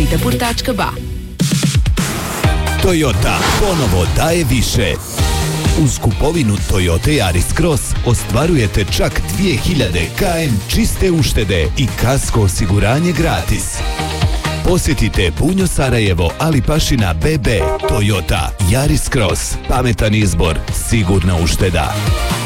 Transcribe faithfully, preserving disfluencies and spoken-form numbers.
sintapur tačka ba. Toyota ponovo daje više. Uz kupovinu Toyota Yaris Cross ostvarujete čak dvije hiljade kilometara čiste uštede i kasko osiguranje gratis. Posjetite Bunjo Sarajevo, Ali Pašina be be. Toyota Yaris Cross. Pametan izbor, sigurna ušteda.